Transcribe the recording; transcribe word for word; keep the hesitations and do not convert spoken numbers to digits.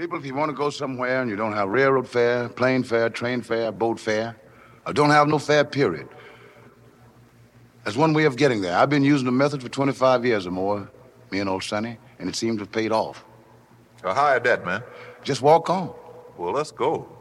People, if you want to go somewhere and you don't have railroad fare, plane fare, train fare, boat fare, or don't have no fare, period, there's one way of getting there. I've been using the method for twenty-five years or more, me and old Sonny, and it seems to have paid off. So how is that, man? Just walk on. Well, let's go.